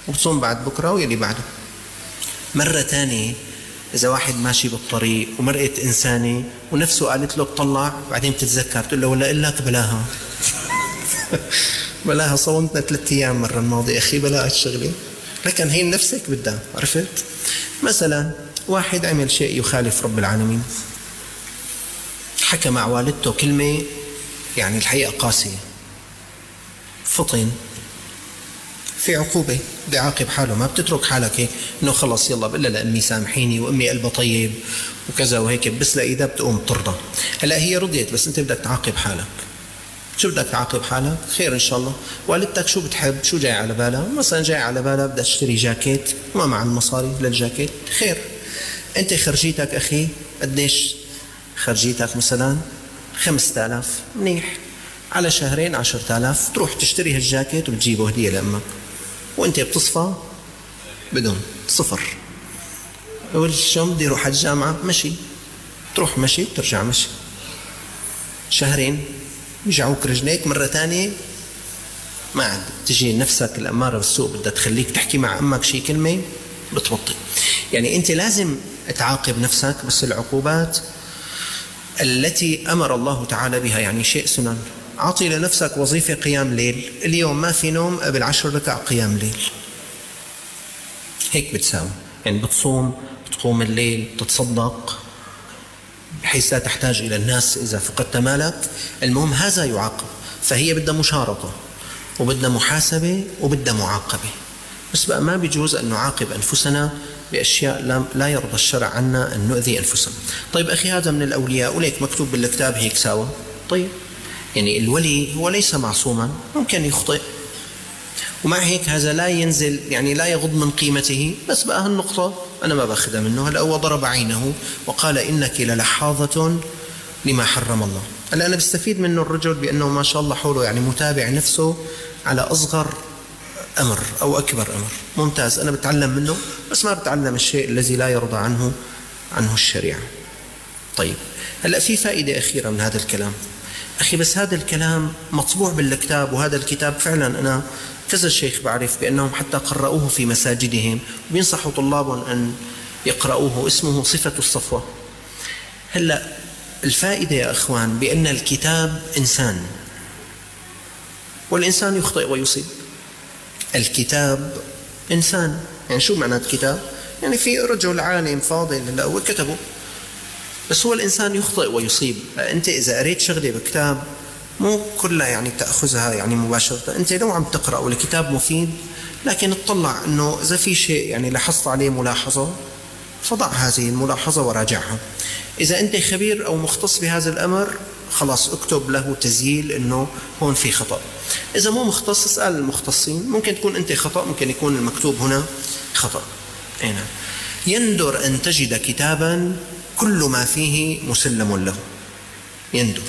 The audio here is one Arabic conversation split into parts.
وبتصوم بعد بكرة ويلي بعده. مرة تانية إذا واحد ماشي بالطريق ومرقت إنسانة ونفسه قالت له اطلع، بعدين بتتذكر تقول له ولا إلاك بلاها بلاها، صومتنا 3 أيام مرة الماضية أخي، بلا الشغلة، لكن هي نفسك بدها. عرفت؟ مثلا واحد عمل شيء يخالف رب العالمين، حكى مع والدته كلمة يعني الحقيقة قاسية، فطن، في عقوبة، بيعاقب حاله، ما بتترك حالك هيك انه خلص يلا بقول لها لأمي سامحيني وأمي قلبها طيب وكذا وهيك، بس لإذا بتقوم ترضى. هلا هي رضيت بس أنت بدك تعاقب حالك. شو بدك تعاقب حالك؟ خير إن شاء الله. والدتك شو بتحب؟ شو جاي على بالها؟ مثلا جاي على بالها بدها تشتري جاكيت وما مع المصاري للجاكيت، خير. أنت خرجيتك أخي قديش خرجيتك؟ مثلا 5000، منيح، على شهرين 10,000 تروح تشتري هالجاكيت وتجيبه هدية لأمك، وانت بتصفى بدون صفر. أول شو بدي أروح على الجامعة؟ مشي، تروح مشي وترجع مشي، شهرين يجعوك رجليك. مرة تانية ما عاد تجي نفسك الأمارة بالسوء بدها تخليك تحكي مع أمك شي كلمة بتبطل. يعني أنت لازم تعاقب نفسك، بس العقوبات التي أمر الله تعالى بها، يعني شيء سنن. عطي لنفسك وظيفة قيام ليل، اليوم ما في نوم قبل 10 ركع قيام ليل، هيك بتساوي. يعني بتصوم، بتقوم الليل، تتصدق بحيث لا تحتاج إلى الناس إذا فقدت مالك. المهم هذا يعاقب، فهي بدها مشارطة وبدها محاسبة وبدها معاقبة. بس بقى ما بيجوز أن نعاقب أنفسنا بأشياء لا يرضى الشرع عنا أن نؤذي أنفسنا. طيب أخي هذا من الأولياء وليك مكتوب بالكتاب هيك ساوى. طيب يعني الولي هو ليس معصوما، ممكن يخطئ، ومع هيك هذا لا ينزل يعني لا يغض من قيمته. بس بقى هالنقطة أنا ما باخذها منه. هلأ هو ضرب عينه وقال إنك للحاظة لما حرم الله. هلأ أنا بستفيد منه الرجل بأنه ما شاء الله حوله يعني متابع نفسه على أصغر أمر أو أكبر أمر، ممتاز. أنا بتعلم منه بس ما بتعلم الشيء الذي لا يرضى عنه الشريعة. طيب هلأ في فائدة أخيرة من هذا الكلام أخي، بس هذا الكلام مطبوع بالكتاب، وهذا الكتاب فعلا أنا كذا شيخ بعرف بأنهم حتى قرأوه في مساجدهم وبينصحوا طلابهم أن يقرأوه، اسمه صفة الصفوة. هلأ الفائدة يا أخوان بأن الكتاب إنسان، والإنسان يخطئ ويصيب. الكتاب إنسان، يعني شو معنى الكتاب؟ يعني في رجل عالم فاضل هلأ هو كتبه، بس هو الإنسان يخطئ ويصيب. أنت إذا قريت شغلة بكتاب مو كلها يعني تأخذها يعني مباشرة. أنت لو عم تقرأ والكتاب مفيد، لكن اطلع أنه إذا في شيء يعني لاحظت عليه ملاحظة فضع هذه الملاحظة وراجعها. إذا أنت خبير أو مختص بهذا الأمر خلاص اكتب له تسجيل أنه هون في خطأ. إذا مو مختص اسأل المختصين، ممكن تكون أنت خطأ، ممكن يكون المكتوب هنا خطأ. هنا يندر أن تجد كتابا كل ما فيه مسلم له، يندر.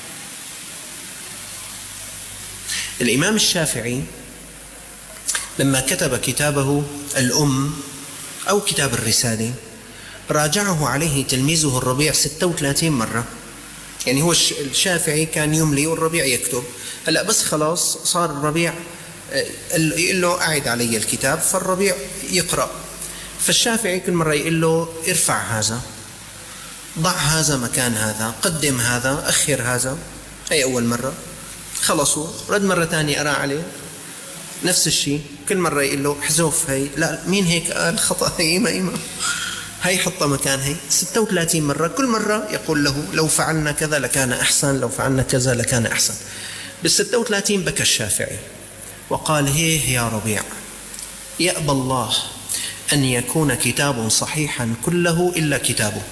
الإمام الشافعي لما كتب كتابه الأم أو كتاب الرسالة راجعه عليه تلميذه الربيع 36 مرة. يعني هو الشافعي كان يملي والربيع يكتب. هلأ بس خلاص صار الربيع يقول له أعد علي الكتاب، فالربيع يقرأ، فالشافعي كل مرة يقول له ارفع هذا، ضع هذا مكان هذا، قدم هذا، أخر هذا. هي أول مرة خلصوا، رد مرة تانية قرأ عليه نفس الشيء، كل مرة يقول له حذف هي، لا مين هيك قال خطأ، هي ما هي حطها مكان هي. 36 مرة، كل مرة يقول له لو فعلنا كذا لكان أحسن، لو فعلنا كذا لكان أحسن. بال36 بكى الشافعي وقال هيه يا ربيع، يأبى الله أن يكون كتاب صحيحا كله إلا كتابه.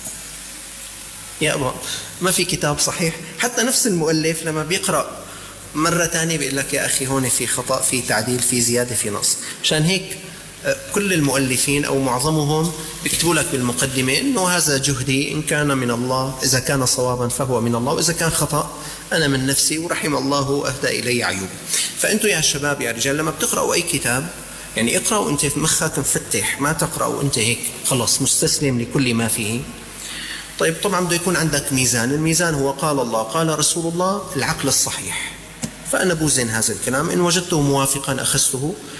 يأبى، ما في كتاب صحيح. حتى نفس المؤلف لما بيقرأ مرة تانية بيقول لك يا أخي هون في خطأ، في تعديل، في زيادة، في نص. مشان هيك كل المؤلفين أو معظمهم بيكتبوا لك بالمقدمة إنه هذا جهدي، إن كان من الله، إذا كان صوابا فهو من الله، وإذا كان خطأ أنا من نفسي ورحم الله أهدى إلي عيوب. فأنتوا يا شباب يا رجال لما بتقرأوا أي كتاب يعني اقرأوا أنت في مخك مفتح، ما تقرأوا أنت هيك خلاص مستسلم لكل ما فيه. طيب طبعا بده يكون عندك ميزان، الميزان هو قال الله قال رسول الله، العقل الصحيح. فأنا بوزن هذا الكلام، إن وجدته موافقا أخذته،